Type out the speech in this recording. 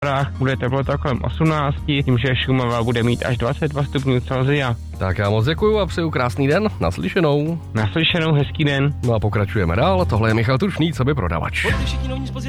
horách bude teplota kolem 18, tím, že Šumava bude mít až 22 stupňů Celsia. Tak já moc děkuju a přeju krásný den, naslyšenou. Naslyšenou, hezký den. No a pokračujeme dál, tohle je Michal Tučný, co by prodavač.